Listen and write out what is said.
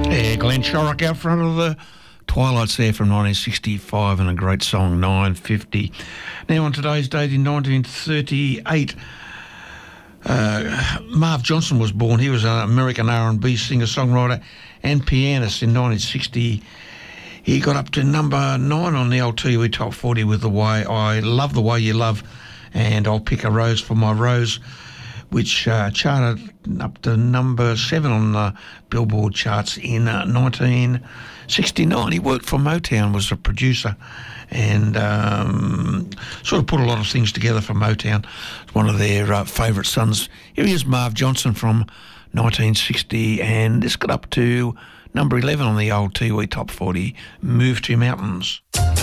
Yeah, Glenn Shorrock out front of the Twilights there from 1965 and a great song, 950. Now on today's date in 1938, Marv Johnson was born. He was an American R&B singer-songwriter and pianist. In 1960, he got up to number 9 on the old TV Top 40 with The Way I Love The Way You Love and I'll Pick a Rose for My Rose, which charted up to number 7 on the Billboard charts in 1969. He worked for Motown, was a producer, and sort of put a lot of things together for Motown. One of their favourite sons. Here he is, Marv Johnson from 1960, and this got up to number 11 on the old Tiwi Top 40, Move to Mountains.